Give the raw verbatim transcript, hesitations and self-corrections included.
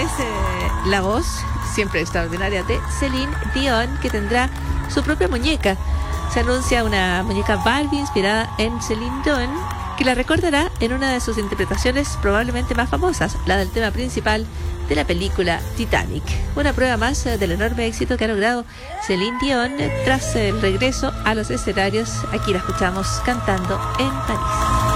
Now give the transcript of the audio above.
es eh, la voz siempre extraordinaria de Celine Dion, que tendrá su propia muñeca. Se anuncia una muñeca Barbie inspirada en Celine Dion, que la recordará en una de sus interpretaciones probablemente más famosas, la del tema principal de la película Titanic. Una prueba más del enorme éxito que ha logrado Celine Dion tras el regreso a los escenarios. Aquí la escuchamos cantando en París.